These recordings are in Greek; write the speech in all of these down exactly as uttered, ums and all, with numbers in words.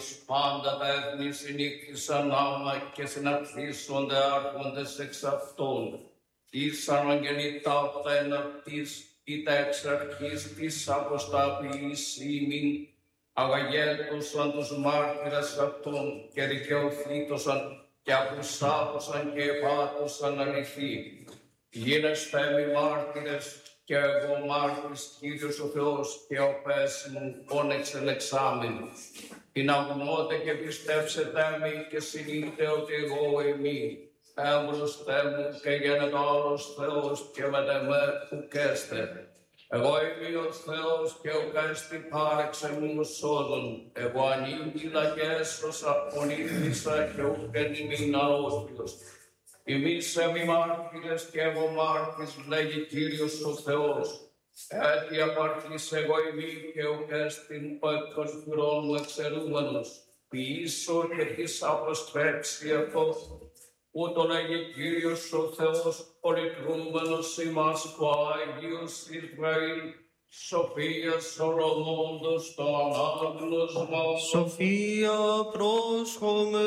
Κύριος, πάντα τα έθνη συνήκτησαν άμα και συναπτύσσονται άρχοντες εξ αυτών. Ήσαν αγγελιτά τα εναυτής, ή τα εξ αρχής της αποσταπής ημίν, αγαγέλτωσαν τους μάρτυρες αυτών και δικαιωθήτωσαν και απουσάτωσαν και επάτωσαν αληθή. Γίνεστε μη μάρτυρες και εγώ μάρτυρης Κύριος ο Θεός και ο πες μου ον εξελεξάμενος. Συναγνώτε και πιστέψετε μη και συνείτε ότι εγώ εμεί. Έμπροσθε μου και γίνεται άλλος Θεός και μετεμέ ουκέστε. Εγώ είμαι ο Θεός και ουκέστη πάρεξε μου σώδων. Εγώ ανήγγυλα και έσωσα, ονήθησα και ουκεν ημίν αρρώστιος. Εμείς εμεί μάρτυρες και εγώ μάρτυρης, λέγει Κύριος ο Θεός. Έτσι απαρχής εγώ ημί και ουκέστην πέκτος πυρών μου εξαιρούμενος. Ποιήσω και της αποστρέψει αυτό. Ούτω λέγει Κύριος ο Θεός, πολυτρούμενος ημάς ο Άγιος Ισραήλ, Σοφία Σολομώντος το ανάγνωσμα. Σοφία πρόσχομαι.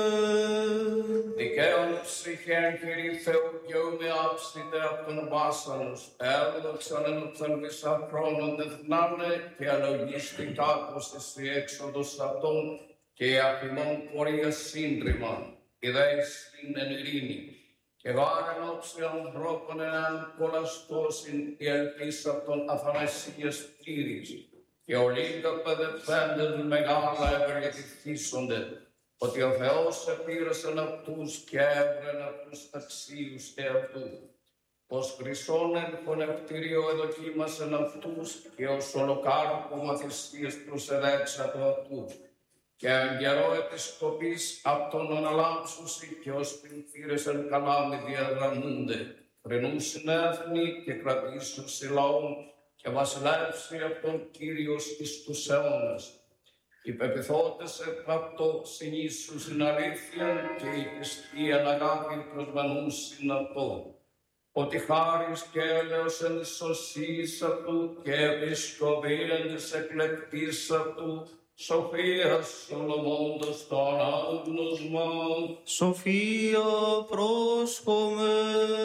Δικαίων ψυχέν Κύριε Θεού και ούμε άψητε απ' τον βάσανος. Έδοξαν εν ουθελβισά χρόνων τεθνάνε και αλογίστηκα πως εσύ έξοδος αυτών και αφημών πορεία σύντριμα. Ιδέησιν εν ειρήνη, και βάρεν όψη ανθρώπων εάν κολαστώσιν η ελπίς αυτών αθανασίας πλήρης, και ολίγα παιδευτέντες μεγάλα ευεργετηθήσονται, ότι ο Θεός επήρεσεν αυτούς και έβρεν αυτούς αξίους εαυτού. Πως χρυσόν εν φωνευτήριο εδοκίμασεν αυτούς, και ως ολοκάρπωμα θυσίες προσεδέξατο αυτού. Και εν καιρό επισκοπής απ' τον αναλάμψουσι και ως πινθύρες εν καλάμι διαδραμούνται. Φρενούσιν έθνη και κρατήσουσι λαόν και βασιλεύσει απ' τον Κύριος εις τους αιώνας. Οι πεπιθώτες επ' αυτό συνήσουσιν αλήθειαν και οι πιστοί εν αγάπη προσβανούσιν αυτό. Ότι χάρις και έλεος εν της σωσής αυτού και επισκοπή εν της εκλεκτής αυτού, Σοφία Σολομώντος το ανάγνωσμα. Σοφία πρόσχομαι.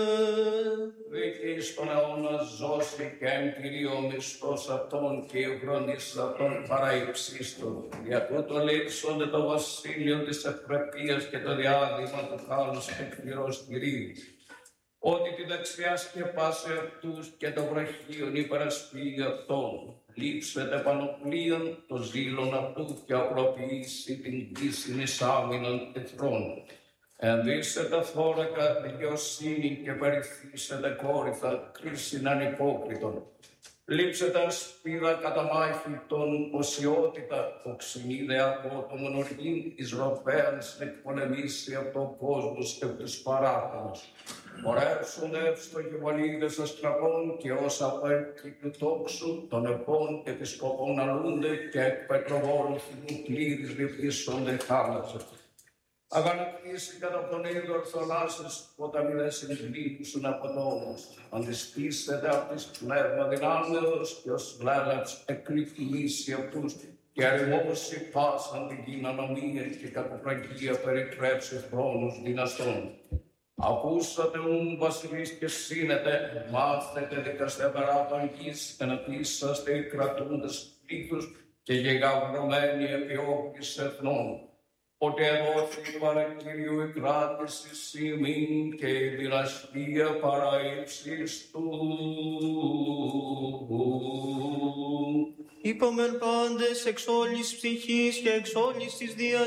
Δίκης τον αιώνα ζώσει και εν Κυρίω μισθός αυτών και η χρονής αυτών παραϊψίστων. Για τούτο λήψονται το βασίλειο της ευπρεπίας και το διάδημα του χάλους και εκπληρός Κυρίου. Ότι τη δεξιά σκεπάσε αυτούς και το βραχίον υπερασπίγει αυτών. Λείψετε πανοπλίαν το ζήλον αυτού και απλοποιήσει την πίσιν εις άμυναν εχθρών. Ενδύσετε θώρακα δικαιοσύνη και περιθύσετε κόρυφα κρίσιν ανυπόκριτον. Λείψετε ασπίδα κατά μάχη των οσιότητα, οξυνίδε από το μονοργήν εις ροφέαν στην εκπολεμήσει από τον κόσμο και τους παράπονους. Πορεύσονται εύστοχοι βαλίδες αστραπών και όσα από έκρηκου τόξου των επών επισκοπών αλούνται και εκ πετροβόλου θυμού κλήρης ρηπήσονται θάλασσες. Αγανακτήσει κατά τον ίδιο ορθολάσσες ποταμιδές συγκλίνουσουν από τόμος. Αντιστήσετε απ' της πνεύμα δυνάμεως και ως βλέλαψ εκκληκτημίσει αυτούς και αριμώσει πάσαν την κοινωνία και κακοπραγία περιτρέψει χρόνους δυναστών. Ακούσατε ουν βασιλείς και σύνετε, μάθετε δικαστέ περάτων γης, εναπίσαστε οι κρατούντες πλήθους και γεγαυρωμένοι επί όπλης εθνών. Ότι εδόθη παρακύριου η κράτηση σημείν και η δυναστεία παραύξης του. Είπαμεν πάντες εξ όλης ψυχής και εξ όλης της διατήρησης